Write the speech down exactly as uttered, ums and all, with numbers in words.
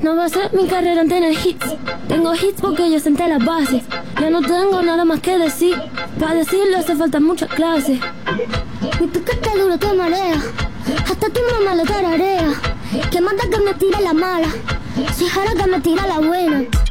No va a ser mi carrera en tener hits. Tengo hits porque yo senté las bases. Ya no tengo nada más que decir. Para decirlo hace falta mucha clase. Mi piquete duro te marea. Hasta tu mamá lo tararea. Que manda que me tire la mala. Si jara que me tira la buena.